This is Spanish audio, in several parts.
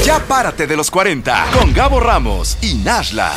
Ya párate de los 40 con Gabo Ramos y Nashla.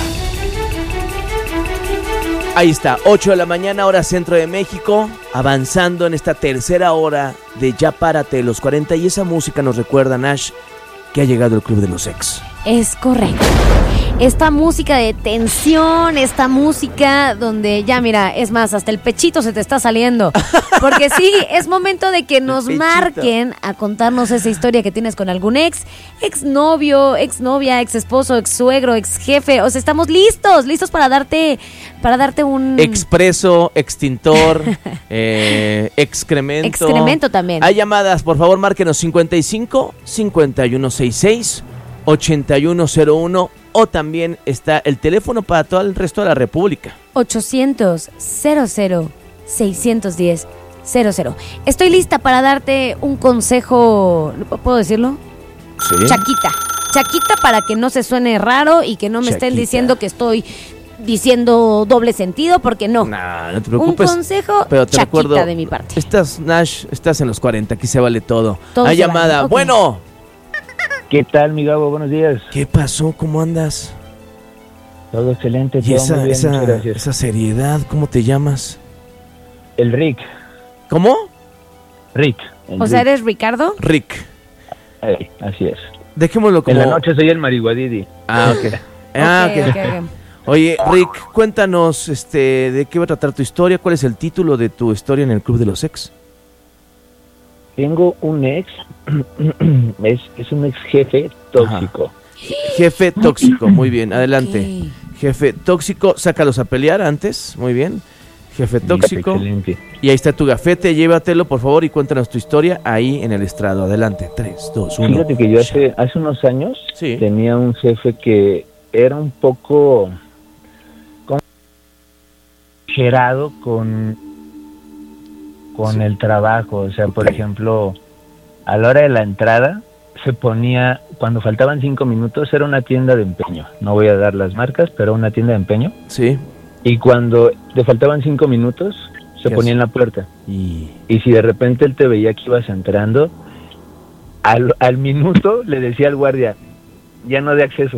Ahí está, 8 de la mañana, hora centro de México, avanzando en esta tercera hora de Ya párate de los 40. Y esa música nos recuerda, Nash, que ha llegado el Club de los Ex. Es correcto. Esta música de tensión, esta música donde ya mira, es más, hasta el pechito se te está saliendo. Porque sí, es momento de que nos marquen a contarnos esa historia que tienes con algún exnovio, exnovia, exesposo, exsuegro, exjefe. O sea, estamos listos para darte un... Expreso, extintor, excremento. Excremento también. Hay llamadas, por favor, márquenos 55 5166 8101, o también está el teléfono para todo el resto de la República. 800-00-610-00. Estoy lista para darte un consejo, ¿puedo decirlo? Sí. Chaquita para que no se suene raro y que no me estén diciendo que estoy diciendo doble sentido, porque no. No te preocupes. Un consejo, pero te chaquita recuerdo, de mi parte. Nash, estás en los 40, aquí se vale todo. Todo Hay se llamada. vale. Okay. Bueno. ¿Qué tal, mi Gabo? Buenos días. ¿Qué pasó? ¿Cómo andas? Todo excelente, Y todo muy bien, muchas gracias. esa seriedad, ¿cómo te llamas? El Rick. ¿Cómo? Rick. O sea, ¿eres Ricardo? Rick. Así es. Dejémoslo como... En la noche soy el marihuadidi. Ah, ok. Okay. Oye, Rick, cuéntanos de qué va a tratar tu historia, cuál es el título de tu historia en el Club de los Ex. Tengo un ex, es un ex jefe tóxico. Ajá. Jefe tóxico, muy bien, adelante. Okay. Jefe tóxico, sácalos a pelear antes, muy bien. Jefe tóxico. Excelente. Y ahí está tu gafete, llévatelo por favor y cuéntanos tu historia ahí en el estrado. Adelante, 3, 2, 1. Fíjate que yo hace unos años Sí. tenía un jefe que era un poco exagerado con el trabajo. O sea, por ejemplo, a la hora de la entrada se ponía, cuando faltaban 5 minutos, era una tienda de empeño. No voy a dar las marcas, pero una tienda de empeño. Sí. Y cuando le faltaban 5 minutos, se ponía en la puerta. Y si de repente él te veía que ibas entrando, al minuto le decía al guardia, ya no de acceso.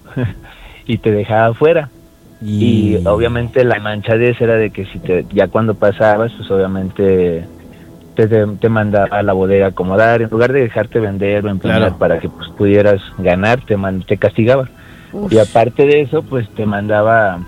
Y te dejaba afuera. Y obviamente la manchadez era de que ya cuando pasabas, pues obviamente te mandaba a la bodega a acomodar, en lugar de dejarte vender o emplear, claro, para que pues pudieras ganar, te castigaba. Uf. Y aparte de eso, pues te mandaba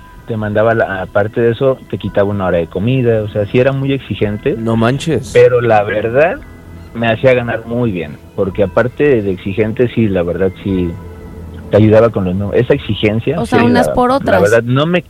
aparte de eso, te quitaba 1 hora de comida. O sea, sí era muy exigente. No manches. Pero la verdad, me hacía ganar muy bien, porque aparte de exigente, sí, la verdad, sí te ayudaba con esa exigencia. O sea, unas por otras. La verdad, no me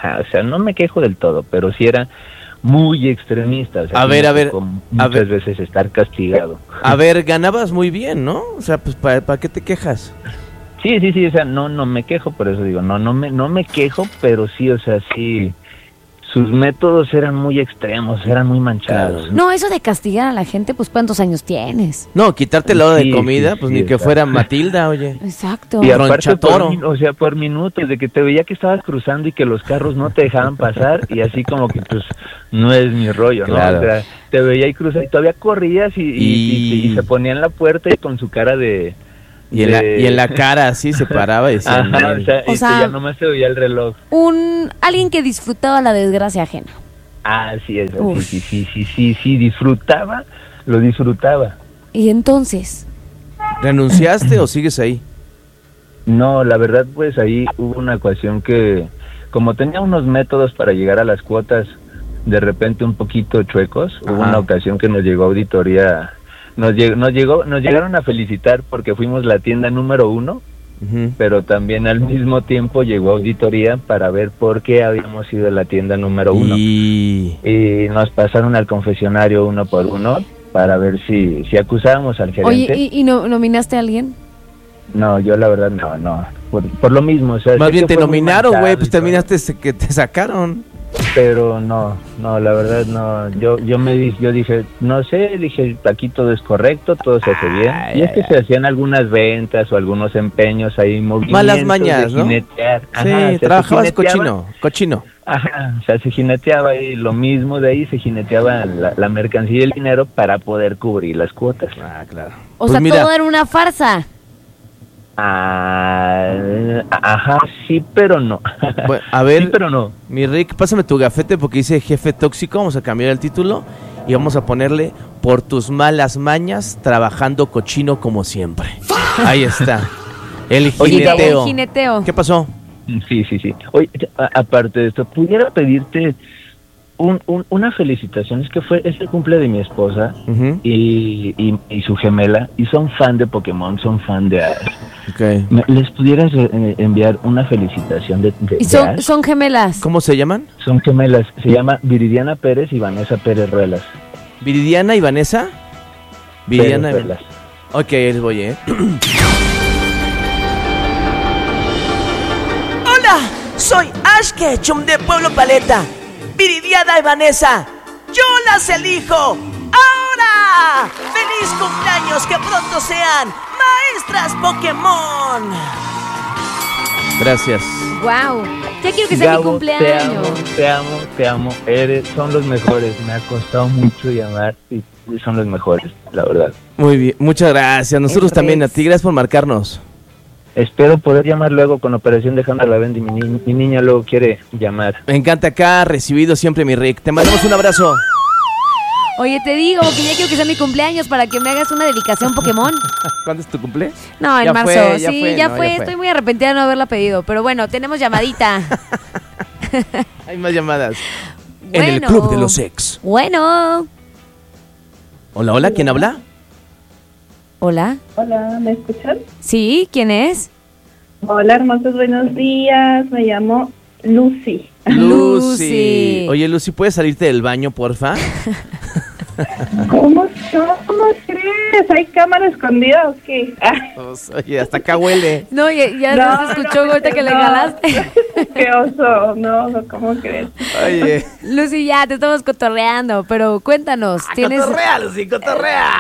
quejo del todo, pero sí era muy extremista. O sea, muchas veces estar castigado. A ver, ganabas muy bien, ¿no? O sea, pues ¿para qué te quejas? Sí, o sea, no me quejo, por eso digo, no me quejo, pero sí, o sea, sí, sus métodos eran muy extremos, eran muy manchados. Claro. No, eso de castigar a la gente, pues ¿cuántos años tienes? No, quitarte la hora de comida, pues ni que fuera Matilda, oye. Exacto. Y aparte por minutos, de que te veía que estabas cruzando y que los carros no te dejaban pasar, y así como que pues no es mi rollo, ¿no? Claro. O sea, te veía y cruzar y todavía corrías y se ponía en la puerta y con su cara de... Y en la cara así se paraba y decía... Ajá, o sea, ya nomás se veía el reloj. Alguien que disfrutaba la desgracia ajena. Ah, sí, eso, sí, disfrutaba, lo disfrutaba. ¿Y entonces? ¿Renunciaste o sigues ahí? No, la verdad, pues ahí hubo una ocasión que, como tenía unos métodos para llegar a las cuotas de repente un poquito chuecos, ajá, hubo una ocasión que nos llegó auditoría... Nos llegaron a felicitar porque fuimos la tienda número 1, uh-huh, pero también al mismo tiempo llegó auditoría para ver por qué habíamos sido la tienda número 1. Y nos pasaron al confesionario 1 por 1 para ver si acusábamos al gerente. Oye, ¿y nominaste a alguien? No, yo la verdad no. Por lo mismo. O sea, más bien te nominaron, güey, pues terminaste que te sacaron. Pero no, la verdad no. Yo dije, no sé, aquí todo es correcto, todo se hace bien. Y es que se hacían algunas ventas o algunos empeños ahí, movimientos. Malas mañas, ¿no? Jinetear. Ajá, sí, trabajabas cochino. Ajá, o sea, se jineteaba y lo mismo de ahí, se jineteaba la mercancía y el dinero para poder cubrir las cuotas. Ah, claro. O sea, todo era una farsa. Ajá, sí, pero no. Bueno, a ver, sí, pero no. Mi Rick, pásame tu gafete porque dice jefe tóxico. Vamos a cambiar el título y vamos a ponerle por tus malas mañas, trabajando cochino como siempre. Ahí está. El jineteo. El jineteo. ¿Qué pasó? Sí. Oye, aparte de esto, ¿pudiera pedirte una felicitación? Es que es el cumple de mi esposa y su gemela, y son fan de Pokémon, son fan de Ash. Okay. ¿Les pudieras enviar una felicitación de ¿Y de Ash? son gemelas? ¿Cómo se llaman? Son gemelas, se llama Viridiana Pérez y Vanessa Pérez Ruelas. ¿Viridiana y Vanessa? Viridiana Pérez y Ruelas. Ok, les voy, Hola, soy Ash Ketchum de Pueblo Paleta. Viridiana y Vanessa, yo las elijo ahora. ¡Feliz cumpleaños! Que pronto sean maestras Pokémon. Gracias. Wow. Ya quiero que sea mi cumpleaños. Te amo. Son los mejores. Me ha costado mucho llamar y son los mejores, la verdad. Muy bien, muchas gracias. Nosotros también a ti, gracias por marcarnos. Espero poder llamar luego con Operación Dejando a la Venda y mi niña luego quiere llamar. Me encanta acá, recibido siempre mi Rick. Te mandamos un abrazo. Oye, te digo que ya quiero que sea mi cumpleaños para que me hagas una dedicación Pokémon. ¿Cuándo es tu cumple? No, en Ya marzo. fue, Ya fue. Estoy muy arrepentida de no haberla pedido. Pero bueno, tenemos llamadita. Hay más llamadas. Bueno. En el Club de los Ex. Bueno. Hola, ¿quién habla? Hola. Hola, ¿me escuchan? ¿Sí? ¿Quién es? Hola, hermosos, buenos días. Me llamo Lucy. Lucy. Oye, Lucy, ¿puedes salirte del baño, porfa? ¿Cómo crees? ¿Hay cámara escondida o qué? Oye, hasta acá huele. No, ya se escuchó ahorita que le jalaste. Qué oso, no, ¿cómo crees? Oye. Lucy, ya te estamos cotorreando, pero cuéntanos. Cotorrea, Lucy, cotorrea.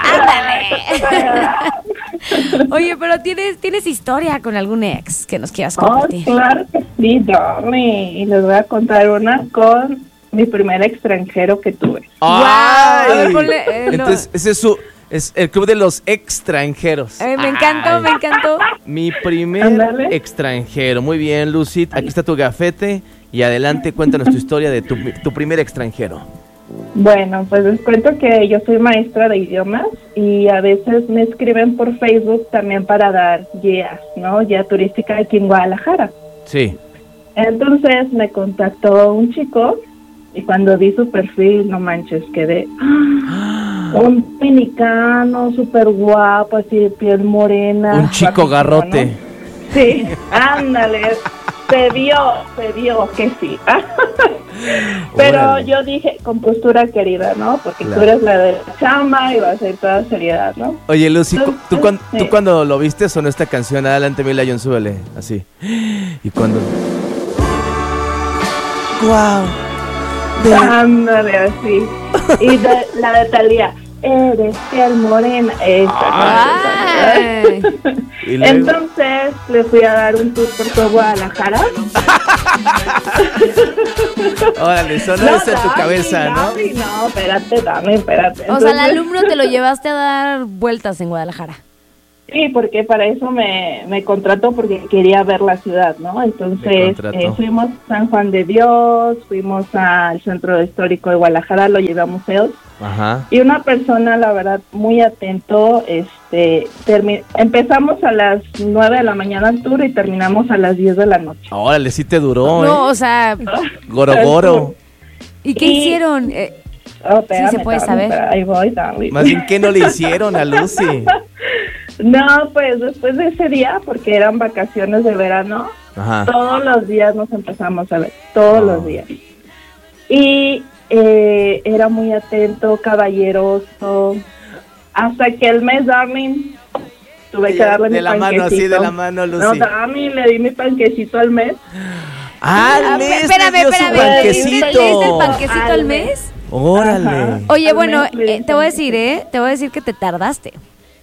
Oye, pero ¿tienes historia con algún ex que nos quieras Oh, compartir? claro que sí, Domi. Y les voy a contar una con mi primer extranjero que tuve. ¡Ay! A ver, ponle, no. Entonces, ese es el Club de los Extranjeros. Me encantó. Mi primer Ándale. extranjero. Muy bien, Lucy. Aquí está tu gafete. Y adelante, cuéntanos tu historia de tu primer extranjero. Bueno, pues les cuento que yo soy maestra de idiomas y a veces me escriben por Facebook también para dar guías, ¿no? Guía turística aquí en Guadalajara. Sí. Entonces me contactó un chico y cuando vi su perfil, no manches, quedé... Un dominicano súper guapo, así de piel morena. Un chico guapísimo, garrote. ¿no? Sí, ándale. Se vio que sí. Pero Órale. yo dije, con postura querida, ¿no? Porque Claro. tú eres la de la chamba y va a ser toda seriedad, ¿no? Oye, Lucy, ¿tú Sí. cuando lo viste sonó esta canción? Adelante, Mila John, súbele. Así. Y cuando... Guau. Ándale, así. Y la de Thalía, eres piel morena. Ay. Y luego- Entonces le fui a dar un tour por todo Guadalajara. Órale, sonó eso en tu cabeza, ¿no? No, espérate. O sea, el Entonces, alumno te lo llevaste a dar vueltas en Guadalajara. Sí, porque para eso me contrató, porque quería ver la ciudad, ¿no? Me Entonces contrató. fuimos a San Juan de Dios, fuimos al Centro Histórico de Guadalajara, lo llevé a museos. Ajá. Y una persona, la verdad, muy atento, empezamos a las 9 de la mañana el tour y terminamos a las 10 de la noche. Órale, sí te duró, No, o sea, Goro. ¿y qué Y- hicieron? Oh, espérame, Sí se puede espérame, saber. espérame, ahí voy, Dani. Más bien, ¿qué no le hicieron a Lucy? No, pues después de ese día, porque eran vacaciones de verano, Ajá. todos los días nos empezamos a ver, todos los días. Y era muy atento, caballeroso, hasta que el mes, darling, tuve que darle De mi la mano, así panquecito. de la mano, No, Lucy. Dami, le di mi panquecito al mes. ¡Ah, al mes Espérame, le dio su ¿te panquecito! diste el panquecito al mes? ¡Órale! Ajá. Oye, Al bueno, mes le di te voy a decir, te voy a decir que te tardaste.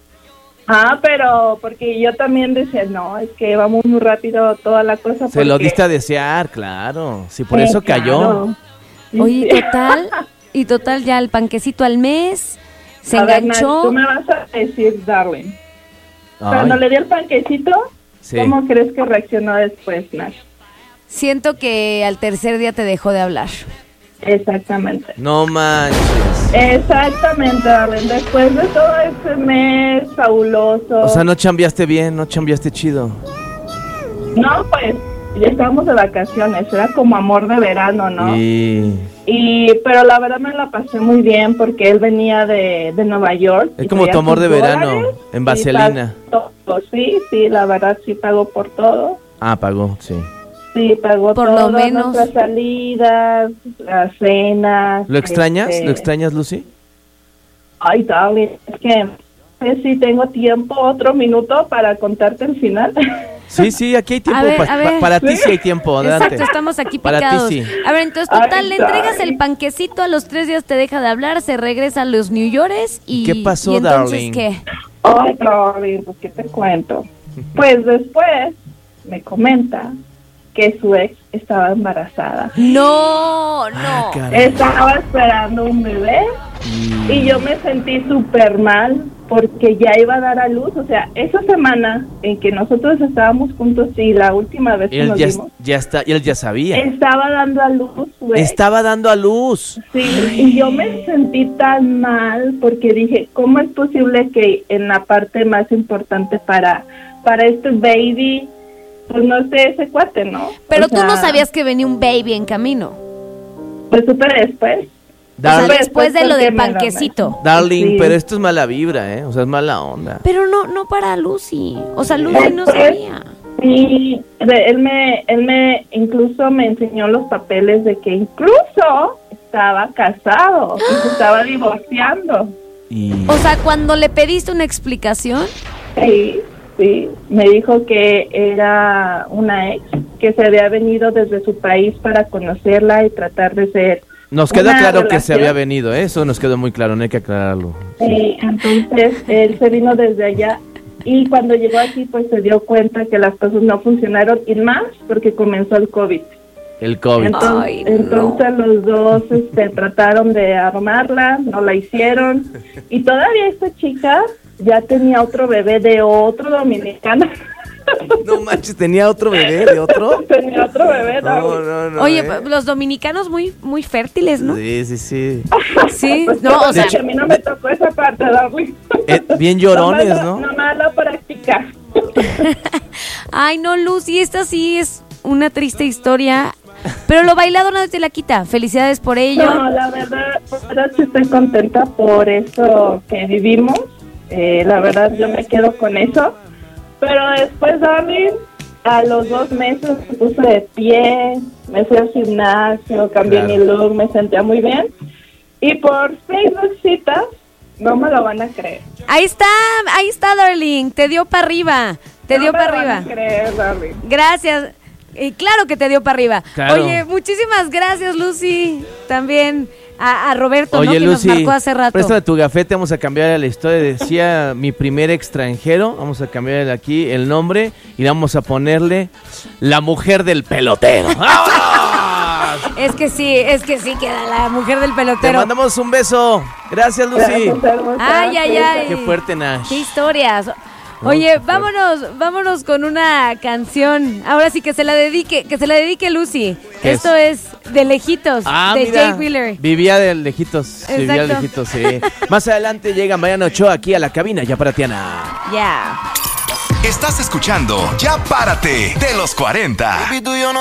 Pero porque yo también decía, no, es que vamos muy rápido toda la cosa. Se lo porque- diste a desear, claro. Sí, por Sí, eso cayó. claro. Sí, Oye, sí. total, ya el panquecito al mes, se A ver, Nash, enganchó. tú me vas a decir, darling. Ay. Cuando le di el panquecito, Sí. ¿Cómo crees que reaccionó después, Nash? Siento que al tercer día te dejó de hablar. Exactamente. No manches. Exactamente, Darlene. Después de todo ese mes fabuloso. O sea, no chambeaste bien, no chambeaste chido. No, pues, ya estábamos de vacaciones, era como amor de verano, ¿no? Pero la verdad me la pasé muy bien porque él venía de Nueva York. Es como tu amor de verano, en vaselina. Sí, la verdad sí pagó por todo. Ah, pagó, sí. Sí, pagó por todo, lo menos nuestras salidas, las cenas. ¿Lo extrañas? ¿Lo extrañas, Lucy? Ay, darling, es que sí tengo tiempo, otro minuto para contarte el final. Sí, aquí hay tiempo. A ver. Para ti sí hay tiempo, adelante. Exacto, estamos aquí Para picados. ti sí. A ver, entonces total, Ay, le entregas darling. el panquecito, a los 3 días te deja de hablar, se regresa a los New Yorkers y... ¿Qué pasó, ¿y entonces darling? qué? Ay, darling, pues qué te cuento. Pues después me comenta que su ex estaba embarazada. No. Caray. Estaba esperando un bebé y yo me sentí súper mal porque ya iba a dar a luz. O sea, esa semana en que nosotros estábamos juntos y la última vez que nos vimos, él ya sabía. estaba dando a luz su ex. Estaba dando a luz. Sí, y yo me sentí tan mal porque dije, ¿cómo es posible que en la parte más importante para este baby, pues no esté ese cuate, ¿no? Pero O tú sea, no sabías que venía un baby en camino. Pues supe después. O sea, Darling, después de lo porque del me lo panquecito. darling, Sí. pero esto es mala vibra, ¿eh? O sea, es mala onda. Pero no para Lucy. O sea, Lucy no Después, sabía. Sí, él me incluso me enseñó los papeles de que incluso estaba casado y se estaba divorciando. O sea, cuando le pediste una explicación, Sí, me dijo que era una ex que se había venido desde su país para conocerla y tratar de ser. Nos queda una claro que se relación. había venido, ¿eh? Eso nos quedó muy claro, no hay que aclararlo. Entonces él se vino desde allá y cuando llegó aquí pues se dio cuenta que las cosas no funcionaron y más porque comenzó el COVID. El COVID. Entonces, Ay, no. entonces los dos trataron de armarla, no la hicieron y todavía esta chica ya tenía otro bebé de otro dominicano. No manches, ¿tenía otro bebé de otro? Tenía otro bebé, No. oye, los dominicanos muy fértiles, ¿no? Sí. Sí, Pues no, o sea, a mí no me tocó esa parte, Darwin. Bien llorones, ¿no? Nomás la práctica. ay, no, Lucy, esta sí es una triste historia. Pero lo bailado no te la quita. Felicidades por ello. No, la verdad sí estoy contenta por eso que vivimos. La verdad yo me quedo con eso. Pero después, Darwin, a los 2 meses me puse de pie, me fui al gimnasio, cambié Claro. mi look, me sentía muy bien. Y por Facebook citas, no me lo van a creer. Ahí está, darling. Te dio para arriba. Te dio No me para lo van arriba. a creer, Darwin. Gracias. Claro que te dio para arriba. Claro. Oye, muchísimas gracias, Lucy. También a Roberto, Oye, ¿no? Que Lucy, nos marcó hace rato. préstame tu gafete, vamos a cambiar la historia. Decía mi primer extranjero, vamos a cambiar aquí el nombre y vamos a ponerle la mujer del pelotero. ¡Vámonos! Es que sí, queda la mujer del Te pelotero. mandamos un beso. Gracias, Lucy. Gracias, hermosa. Ay. Qué fuerte, Nash. Qué historias. Oye, qué fuerte. vámonos con una canción. Ahora sí que se la dedique Lucy. ¿Qué Esto es De Lejitos, de mira, Jay Wheeler. vivía de lejitos. Exacto. Vivía de lejitos, sí. Más adelante llega Mariano Ochoa aquí a la cabina, ya para Tiana. Ya. Estás escuchando Ya Párate de los 40.